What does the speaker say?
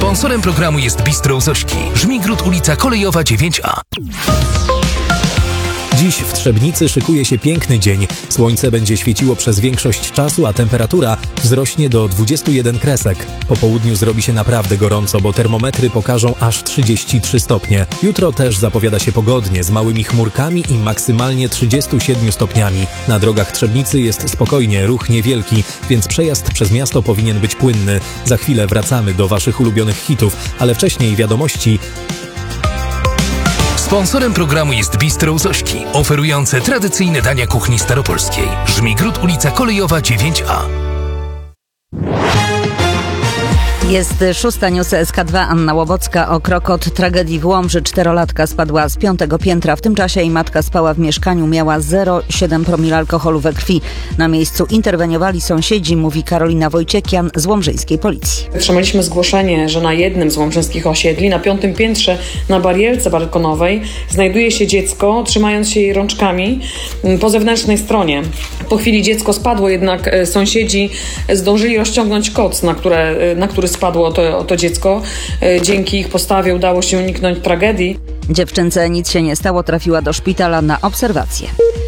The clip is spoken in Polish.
Sponsorem programu jest Bistro u Zośki. Żmigród, ulica Kolejowa 9A. Dziś w Trzebnicy szykuje się piękny dzień. Słońce będzie świeciło przez większość czasu, a temperatura wzrośnie do 21 kresek. Po południu zrobi się naprawdę gorąco, bo termometry pokażą aż 33 stopnie. Jutro też zapowiada się pogodnie, z małymi chmurkami i maksymalnie 37 stopniami. Na drogach Trzebnicy jest spokojnie, ruch niewielki, więc przejazd przez miasto powinien być płynny. Za chwilę wracamy do Waszych ulubionych hitów, ale wcześniej wiadomości. Sponsorem programu jest Bistro u Zośki, oferujące tradycyjne dania kuchni staropolskiej. Żmigród, ulica Kolejowa 9A. Jest 6. News SK2. Anna Łobocka. O krok od tragedii w Łomży. 4-latka spadła z 5. piętra. W tym czasie jej matka spała w mieszkaniu. Miała 0,7 promila alkoholu we krwi. Na miejscu interweniowali sąsiedzi, mówi Karolina Wojciekian z łomżyjskiej policji. Otrzymaliśmy zgłoszenie, że na jednym z łomżyńskich osiedli, na 5. piętrze, na barierce balkonowej, znajduje się dziecko, trzymając się jej rączkami po zewnętrznej stronie. Po chwili dziecko spadło, jednak sąsiedzi zdążyli rozciągnąć koc, na który spadło to dziecko. Dzięki ich postawie udało się uniknąć tragedii. Dziewczynce nic się nie stało, trafiła do szpitala na obserwację.